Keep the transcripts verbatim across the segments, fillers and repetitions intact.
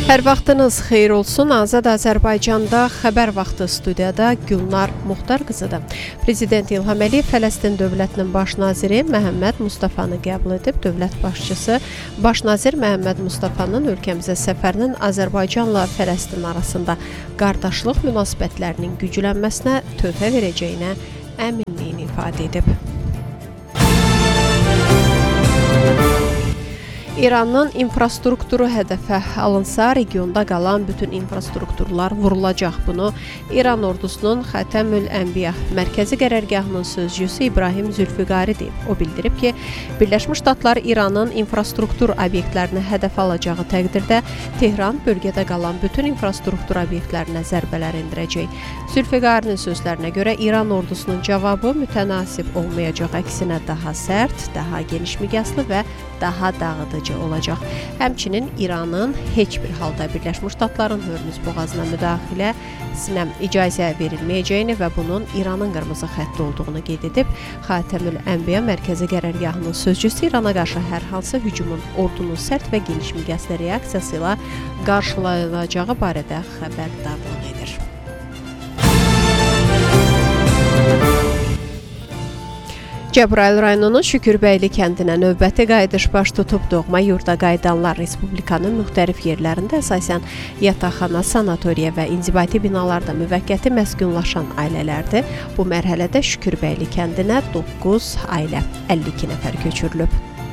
Hər vaxtınız xeyir olsun. Azad Azərbaycanda xəbər vaxtı studiyada Gülnar Muxtar qızıdır. Prezident İlham Əliyev Fələstin dövlətinin baş naziri Məhəmməd Mustafanı qəbul edib. Dövlət başçısı baş nazir Məhəmməd Mustafanın ölkəmizə səfərinin Azərbaycanla Fələstin arasında qardaşlıq münasibətlərinin güclənməsinə töhfə verəcəyinə əminliyini ifadə edib. İranın infrastrukturu hədəfə alınsa, regionda qalan bütün infrastrukturlar vurulacaq. Bunu İran ordusunun Xatəmül Ənbiya mərkəzi qərargahının sözcüsü İbrahim Zülfüqari deyib. O bildirib ki, Birləşmiş Ştatlar İranın infrastruktur obyektlərini hədəfə alacağı təqdirdə Tehran bölgədə qalan bütün infrastruktur obyektlərinə zərbələr endirəcək. Zülfüqarinin sözlərinə görə İran ordusunun cavabı mütənasib olmayacaq, əksinə daha sərt, daha geniş miqyaslı və daha dağıdıcı olacaq. Həmçinin İranın heç bir halda Birləşmiş Ştatların Hörmüz boğazına müdaxiləsinə icazə verilməyəcəyini və bunun İranın qırmızı xətti olduğunu qeyd edib. Xatəmül Ənbiya mərkəzi qərargahının sözcüsü İrana qarşı hər hansı hücumun ordunun sərt və geniş miqyaslı reaksiyası ilə qarşılayılacağı barədə xəbərdarlıq edir. Cəbrayıl rayonunun Şükürbəyli kəndinə növbəti qayıdış baş tutub. Doğma yurda qayıdanlar Respublikanın müxtəlif yerlərində əsasən yataqxana, sanatoriya və inzibati binalarda müvəqqəti məskunlaşan ailələrdir. Bu mərhələdə Şükürbəyli kəndinə doqquz ailə, əlli iki nəfər köçürülüb.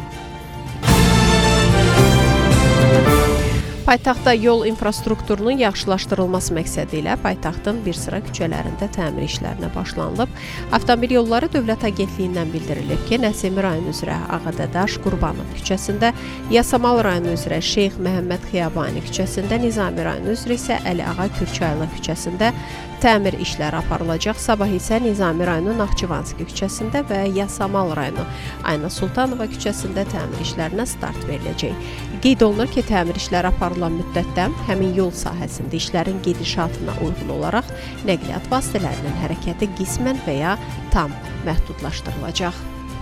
Paytaxtda yol infrastrukturunun yaxşılaşdırılması məqsədi ilə paytaxtın bir sıra küçələrində təmir işlərinə başlanılıb. Avtomobil Yolları Dövlət Agentliyindən bildirilib ki, Nəsimi rayonu üzrə Ağadadaş Qurbanov küçəsində, Yasamal rayonu üzrə Şeyx Məhəmməd Xiyabani küçəsində, Nizami rayonu üzrə isə Əli Ağa Kürçaylı küçəsində təmir işləri aparılacaq. Sabah isə Nizami rayonu Naxçıvanski küçəsində və Yasamal rayonu Ayna Sultanova küçəsində təmir işlərinə start veriləcək. Qeyd olunur ki, təmir işləri aparılan müddətdə həmin yol sahəsində işlərin gedişatına uyğun olaraq nəqliyyat vasitələrinin hərəkəti qismən və ya tam məhdudlaşdırılacaq.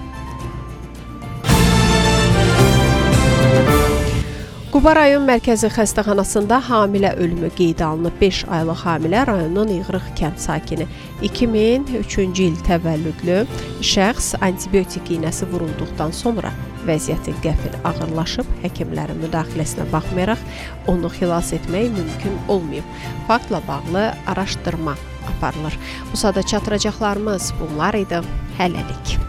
Quba rayon mərkəzi xəstəxanasında hamilə ölümü qeydə alınıb. beş aylıq hamilə rayonun İğrıq kənd sakini iki min üçüncü il təvəllüdlü şəxs antibiotik iynəsi vurulduqdan sonra vəziyyəti qəfil ağırlaşıb. Həkimlərin müdaxiləsinə baxmayaraq onu xilas etmək mümkün olmayıb. Faktla bağlı araşdırma aparılır. Bu sada çatdıracaqlarımız bunlar idi. Hələlik.